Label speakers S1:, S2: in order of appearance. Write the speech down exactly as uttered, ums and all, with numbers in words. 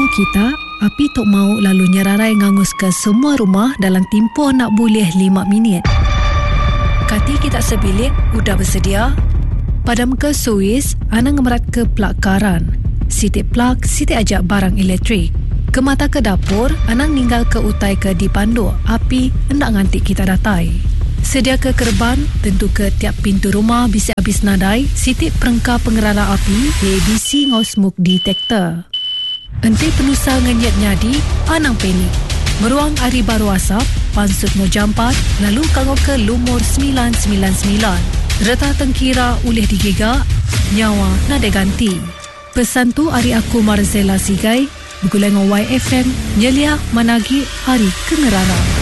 S1: kita, api tok mau lalu nyerarai ngangus ke semua rumah dalam tempoh nak boleh lima minit. Kati kita sebilik, udah bersedia? Padam ke Suis, ana ngemerat ke plug karan. Sitik plug, sitik ajak barang elektrik. Ke mata ke dapur, anang ninggal ke utai ke dipandu. Api hendak ngantik kita datai. Sedia ke kerban, tentu ke tiap pintu rumah bisa habis nadai. Sitik perengkap pengerala api, A B C ngau smoke detector. Enti penusa ngenyat nyadi, anang penik. Meruang hari baru asap, pansut mau jampat, lalu kanggo ke lumur sembilan sembilan sembilan. Reta tengkira ulih digigak, nyawa nada ganti. Pesan tu hari aku Marzela Sigai, bergulai dengan Y F M, nyelia managi hari kengerara.